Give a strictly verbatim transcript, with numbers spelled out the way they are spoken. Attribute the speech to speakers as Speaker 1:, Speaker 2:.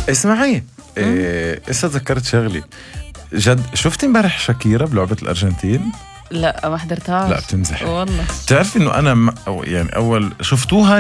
Speaker 1: اسمعي إيه اسا ذكرت شغلي جد. شفتي امبارح شاكيرا بلعبة الأرجنتين؟
Speaker 2: لا ما حضرتهاش.
Speaker 1: لا بتمزحي
Speaker 2: والله.
Speaker 1: تعرفي انه انا م... أو يعني اول شفتوها